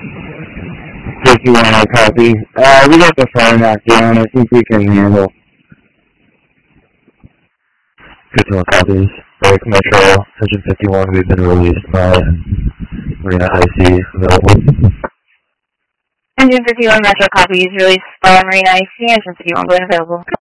51 copy. We got the fire knocked down. I think we can handle. 51 copies. Break Metro, Engine 51, we've been released by Marina IC available. Engine 51 Metro copies released by Marina IC, Engine 51 going available.